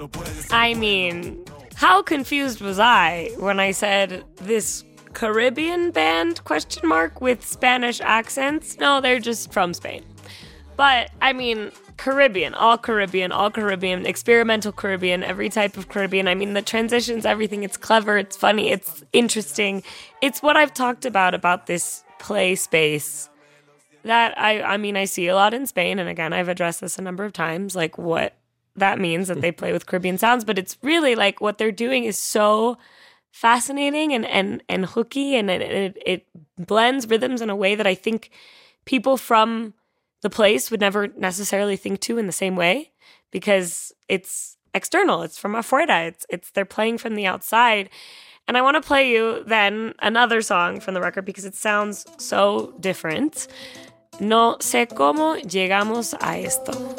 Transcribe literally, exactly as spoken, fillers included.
I mean, how confused was I when I said this Caribbean band, question mark, with Spanish accents? No, they're just from Spain. But, I mean, Caribbean, all Caribbean, all Caribbean, experimental Caribbean, every type of Caribbean. I mean, the transitions, everything, it's clever, it's funny, it's interesting. It's what I've talked about, about this play space that I, I mean, I see a lot in Spain. And again, I've addressed this a number of times, like what that means that they play with Caribbean sounds. But it's really like what they're doing is so fascinating and, and, and hooky, and it, it, it blends rhythms in a way that I think people from the place would never necessarily think to in the same way, because it's external. It's from afuera. It's it's they're playing from the outside. And I want to play you then another song from the record because it sounds so different. No sé cómo llegamos a esto.